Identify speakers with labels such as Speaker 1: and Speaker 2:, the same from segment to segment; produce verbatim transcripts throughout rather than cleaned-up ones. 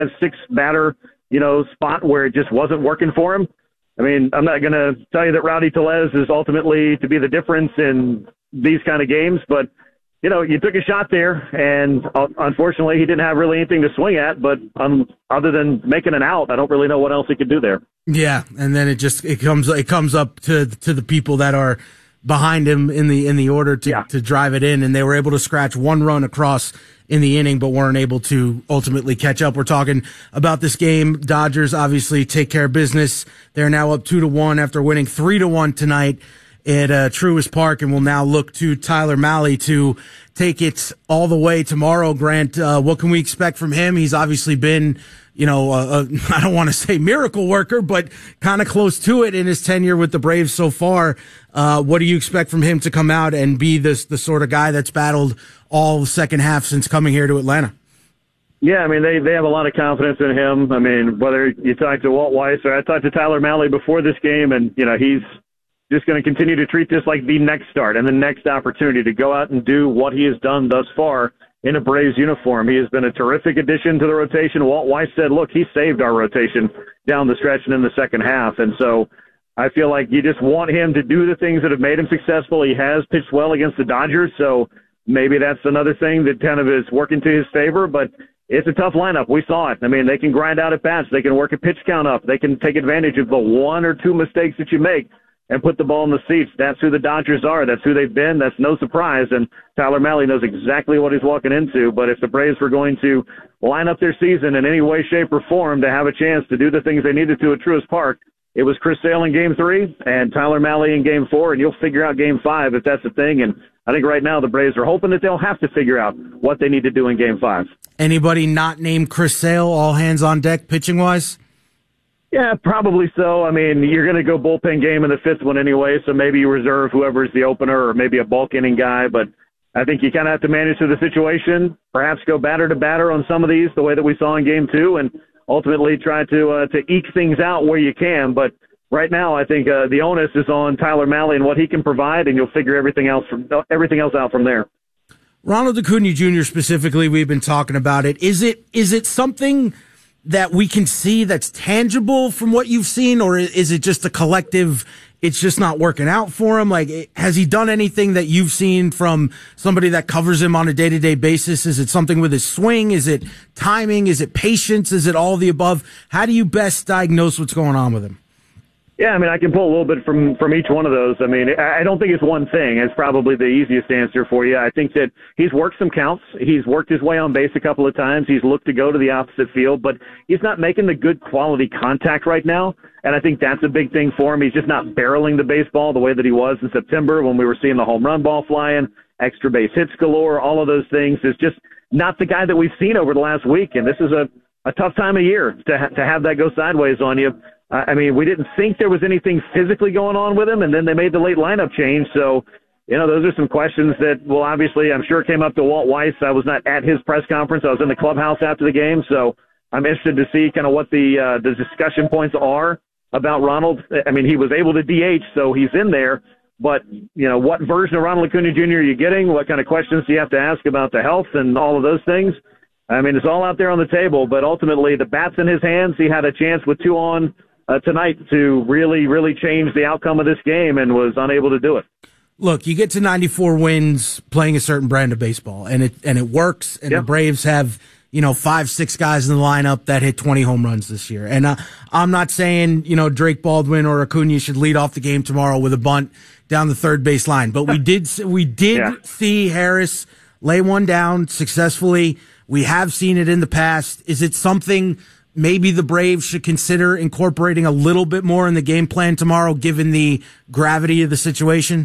Speaker 1: six batter, you know, spot where it just wasn't working for him. I mean, I'm not going to tell you that Rowdy Tellez is ultimately to be the difference in these kind of games, but, you know, you took a shot there, and uh, unfortunately he didn't have really anything to swing at, but um, other than making an out, I don't really know what else he could do there.
Speaker 2: Yeah, and then it just it comes it comes up to to the people that are behind him in the in the order to, yeah. to drive it in, and they were able to scratch one run across in the inning, but weren't able to ultimately catch up. We're talking about this game. Dodgers obviously take care of business. They're now up two to one after winning three to one tonight at uh, Truist Park, and will now look to Tyler Mahle to take it all the way tomorrow. Grant, uh, what can we expect from him? He's obviously been, you know, uh, uh, I don't want to say miracle worker, but kind of close to it in his tenure with the Braves so far. Uh, what do you expect from him to come out and be this the sort of guy that's battled all the second half since coming here to Atlanta?
Speaker 1: Yeah, I mean, they, they have a lot of confidence in him. I mean, whether you talk to Walt Weiss or I talked to Tyler Mahle before this game, and, you know, he's just going to continue to treat this like the next start and the next opportunity to go out and do what he has done thus far in a Braves uniform. He has been a terrific addition to the rotation. Walt Weiss said, look, he saved our rotation down the stretch and in the second half. And so I feel like you just want him to do the things that have made him successful. He has pitched well against the Dodgers, so maybe that's another thing that kind of is working to his favor. But it's a tough lineup. We saw it. I mean, they can grind out at bats. They can work a pitch count up. They can take advantage of the one or two mistakes that you make and put the ball in the seats. That's who the Dodgers are. That's who they've been. That's no surprise. And Tyler Mahle knows exactly what he's walking into. But if the Braves were going to line up their season in any way, shape, or form to have a chance to do the things they needed to at Truist Park, it was Chris Sale in game three and Tyler Mahle in game four, and you'll figure out game five if that's the thing. And I think right now the Braves are hoping that they'll have to figure out what they need to do in game five.
Speaker 2: Anybody not named Chris Sale, all hands on deck pitching-wise?
Speaker 1: Yeah, probably so. I mean, you're going to go bullpen game in the fifth one anyway, so maybe you reserve whoever's the opener or maybe a bulk inning guy. But I think you kind of have to manage through the situation, perhaps go batter to batter on some of these the way that we saw in game two, and ultimately try to uh, to eke things out where you can. But right now I think uh, the onus is on Tyler Mahle and what he can provide, and you'll figure everything else from everything else out from there.
Speaker 2: Ronald Acuna Junior specifically, we've been talking about it. Is it is it something that we can see that's tangible from what you've seen, or is it just a collective, it's just not working out for him? Like, has he done anything that you've seen from somebody that covers him on a day-to-day basis? Is it something with his swing? Is it timing? Is it patience? Is it all of the above? How do you best diagnose what's going on with him?
Speaker 1: Yeah, I mean, I can pull a little bit from, from each one of those. I mean, I don't think it's one thing. It's probably the easiest answer for you. I think that he's worked some counts. He's worked his way on base a couple of times. He's looked to go to the opposite field, but he's not making the good quality contact right now. And I think that's a big thing for him. He's just not barreling the baseball the way that he was in September when we were seeing the home run ball flying, extra base hits galore, all of those things. Is just not the guy that we've seen over the last week. And this is a, a tough time of year to, ha- to have that go sideways on you. I mean, we didn't think there was anything physically going on with him, and then they made the late lineup change. So, you know, those are some questions that, well, obviously, I'm sure came up to Walt Weiss. I was not at his press conference. I was in the clubhouse after the game. So I'm interested to see kind of what the uh, the discussion points are about Ronald. I mean, he was able to D H, so he's in there. But, you know, what version of Ronald Acuna Junior are you getting? What kind of questions do you have to ask about the health and all of those things? I mean, it's all out there on the table. But ultimately, the bat's in his hands. He had a chance with two on Uh, tonight to really, really change the outcome of this game and was unable to do it.
Speaker 2: Look, you get to ninety-four wins playing a certain brand of baseball, and it and it works, and yep. The Braves have, you know, five, six guys in the lineup that hit twenty home runs this year. And uh, I'm not saying, you know, Drake Baldwin or Acuna should lead off the game tomorrow with a bunt down the third base line. But we did we did yeah. see Harris lay one down successfully. We have seen it in the past. Is it something maybe the Braves should consider incorporating a little bit more in the game plan tomorrow, given the gravity of the situation?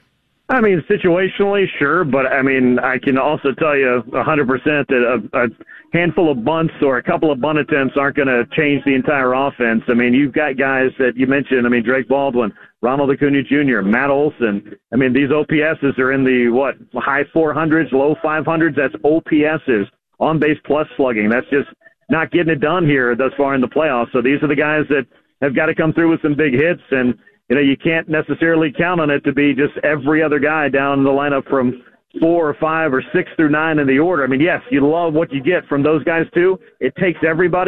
Speaker 1: I mean, situationally, sure, but I mean, I can also tell you one hundred percent that a, a handful of bunts or a couple of bunt attempts aren't going to change the entire offense. I mean, you've got guys that you mentioned, I mean, Drake Baldwin, Ronald Acuna Junior, Matt Olson. I mean, these O P S's are in the, what, high four hundreds, low five hundreds. That's O P S's, on-base plus slugging. That's just not getting it done here thus far in the playoffs. So these are the guys that have got to come through with some big hits, and you know you can't necessarily count on it to be just every other guy down in the lineup from four or five or six through nine in the order. I mean, yes, you love what you get from those guys too. It takes everybody.